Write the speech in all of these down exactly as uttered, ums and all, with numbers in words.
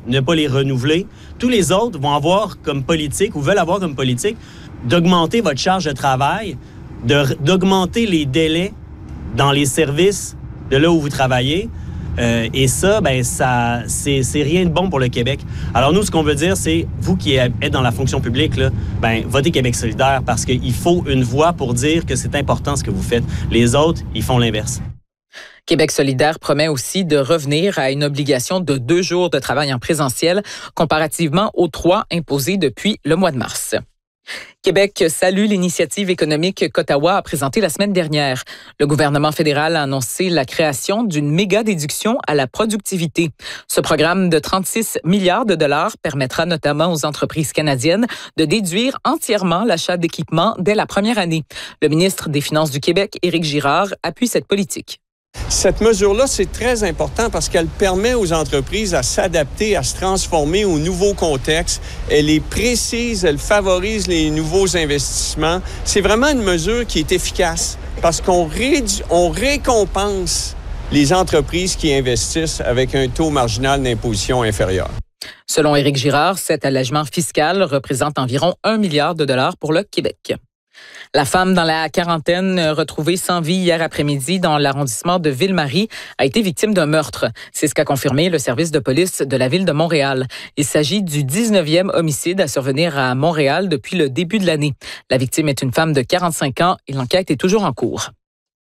ne pas les renouveler. Tous les autres vont avoir comme politique, ou veulent avoir comme politique, d'augmenter votre charge de travail, de, d'augmenter les délais dans les services de là où vous travaillez. Euh, et ça, ben ça, c'est, c'est rien de bon pour le Québec. Alors nous, ce qu'on veut dire, c'est, vous qui êtes dans la fonction publique, là, ben votez Québec solidaire parce qu'il faut une voix pour dire que c'est important ce que vous faites. Les autres, ils font l'inverse. Québec solidaire promet aussi de revenir à une obligation de deux jours de travail en présentiel comparativement aux trois imposés depuis le mois de mars. Québec salue l'initiative économique qu'Ottawa a présentée la semaine dernière. Le gouvernement fédéral a annoncé la création d'une méga déduction à la productivité. Ce programme de trente-six milliards de dollars permettra notamment aux entreprises canadiennes de déduire entièrement l'achat d'équipements dès la première année. Le ministre des Finances du Québec, Éric Girard, appuie cette politique. Cette mesure-là, c'est très important parce qu'elle permet aux entreprises à s'adapter, à se transformer au nouveau contexte. Elle est précise, elle favorise les nouveaux investissements. C'est vraiment une mesure qui est efficace parce qu'on rédu- on récompense les entreprises qui investissent avec un taux marginal d'imposition inférieur. Selon Éric Girard, cet allègement fiscal représente environ un milliard de dollars pour le Québec. La femme dans la quarantaine retrouvée sans vie hier après-midi dans l'arrondissement de Ville-Marie a été victime d'un meurtre. C'est ce qu'a confirmé le service de police de la ville de Montréal. Il s'agit du dix-neuvième homicide à survenir à Montréal depuis le début de l'année. La victime est une femme de quarante-cinq ans et l'enquête est toujours en cours.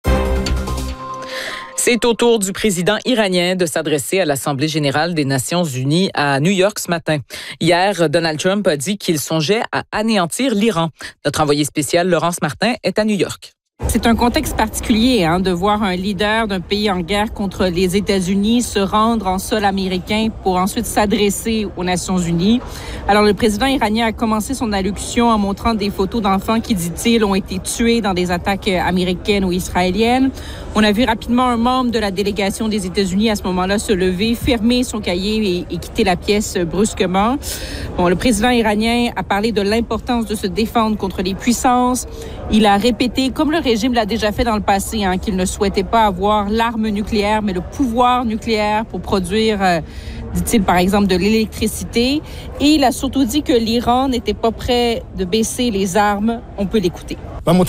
C'est au tour du président iranien de s'adresser à l'Assemblée générale des Nations unies à New York ce matin. Hier, Donald Trump a dit qu'il songeait à anéantir l'Iran. Notre envoyé spécial, Laurence Martin, est à New York. C'est un contexte particulier hein, de voir un leader d'un pays en guerre contre les États-Unis se rendre en sol américain pour ensuite s'adresser aux Nations unies. Alors, le président iranien a commencé son allocution en montrant des photos d'enfants qui, dit-il, ont été tués dans des attaques américaines ou israéliennes. On a vu rapidement un membre de la délégation des États-Unis à ce moment-là se lever, fermer son cahier et, et quitter la pièce brusquement. Bon, le président iranien a parlé de l'importance de se défendre contre les puissances. Il a répété, comme le régime l'a déjà fait dans le passé, hein, qu'il ne souhaitait pas avoir l'arme nucléaire, mais le pouvoir nucléaire pour produire, euh, dit-il, par exemple, de l'électricité. Et il a surtout dit que l'Iran n'était pas prêt de baisser les armes. On peut l'écouter.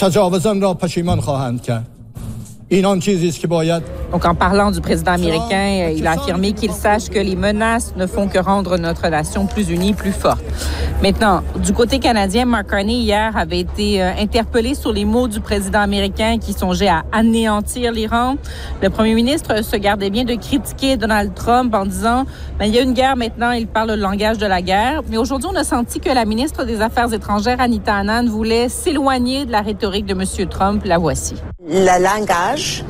Donc, en parlant du président américain, il a affirmé qu'il sache que les menaces ne font que rendre notre nation plus unie, plus forte. Maintenant, du côté canadien, Mark Carney, hier, avait été interpellé sur les mots du président américain qui songeait à anéantir l'Iran. Le premier ministre se gardait bien de critiquer Donald Trump en disant ben, « il y a une guerre maintenant, il parle le langage de la guerre ». Mais aujourd'hui, on a senti que la ministre des Affaires étrangères, Anita Anand, voulait s'éloigner de la rhétorique de M. Trump. La voici. Le langage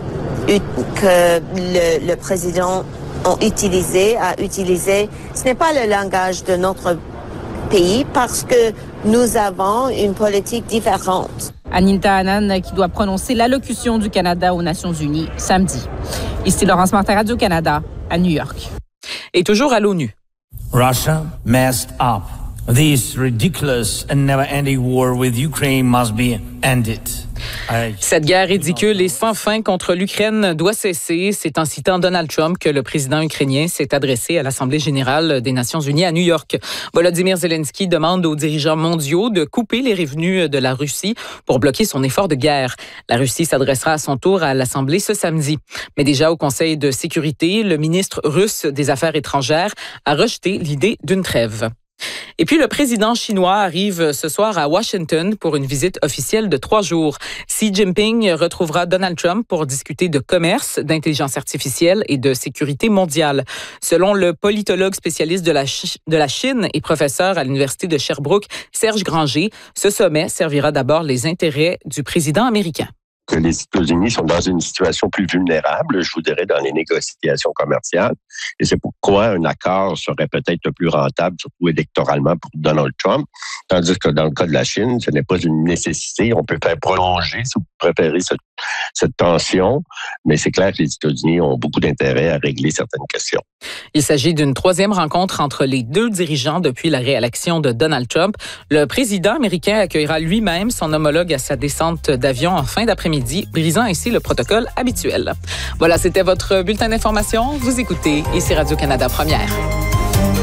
que le, le président a utilisé, a utilisé, ce n'est pas le langage de notre pays parce que nous avons une politique différente. Anita Anand qui doit prononcer l'allocution du Canada aux Nations unies samedi. Ici Laurence Martin, Radio-Canada, à New York. Et toujours à l'ONU. Russia messed up. This ridiculous and never-ending war with Ukraine must be ended. Cette guerre ridicule et sans fin contre l'Ukraine doit cesser. C'est en citant Donald Trump que le président ukrainien s'est adressé à l'Assemblée générale des Nations unies à New York. Volodymyr Zelensky demande aux dirigeants mondiaux de couper les revenus de la Russie pour bloquer son effort de guerre. La Russie s'adressera à son tour à l'Assemblée ce samedi. Mais déjà au Conseil de sécurité, le ministre russe des Affaires étrangères a rejeté l'idée d'une trêve. Et puis, le président chinois arrive ce soir à Washington pour une visite officielle de trois jours. Xi Jinping retrouvera Donald Trump pour discuter de commerce, d'intelligence artificielle et de sécurité mondiale. Selon le politologue spécialiste de la, Ch- de la Chine et professeur à l'Université de Sherbrooke, Serge Granger, ce sommet servira d'abord les intérêts du président américain. Que les États-Unis sont dans une situation plus vulnérable, je vous dirais, dans les négociations commerciales. Et c'est pourquoi un accord serait peut-être le plus rentable, surtout électoralement, pour Donald Trump. Tandis que dans le cas de la Chine, ce n'est pas une nécessité. On peut faire prolonger, si vous préférez, cette, cette tension. Mais c'est clair que les États-Unis ont beaucoup d'intérêt à régler certaines questions. Il s'agit d'une troisième rencontre entre les deux dirigeants depuis la réélection de Donald Trump. Le président américain accueillera lui-même son homologue à sa descente d'avion en fin d'après-midi, brisant ainsi le protocole habituel. Voilà, c'était votre bulletin d'information. Vous écoutez ici Radio-Canada Première.